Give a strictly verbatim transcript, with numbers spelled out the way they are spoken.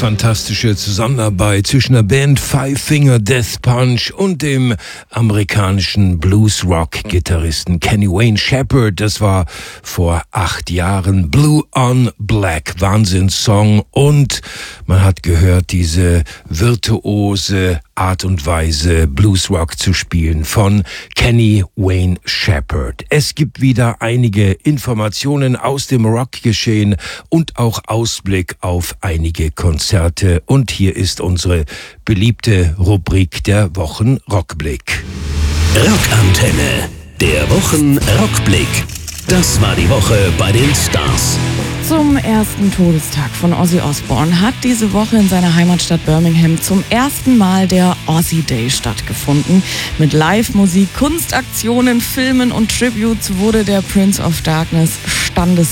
fantastische Zusammenarbeit zwischen der Band Five Finger Death Punch und dem amerikanischen Blues-Rock-Gitarristen Kenny Wayne Shepherd. Das war vor acht Jahren. Blue on Black, Wahnsinnssong. Und man hat gehört, diese virtuose Art und Weise, Bluesrock zu spielen von Kenny Wayne Shepherd. Es gibt wieder einige Informationen aus dem Rockgeschehen und auch Ausblick auf einige Konzerte. Und hier ist unsere beliebte Rubrik der Wochenrockblick. Rockantenne, der Wochenrockblick. Das war die Woche bei den Stars. Zum ersten Todestag von Ozzy Osbourne hat diese Woche in seiner Heimatstadt Birmingham zum ersten Mal der Ozzy Day stattgefunden. Mit Live-Musik, Kunstaktionen, Filmen und Tributes wurde der Prince of Darkness standes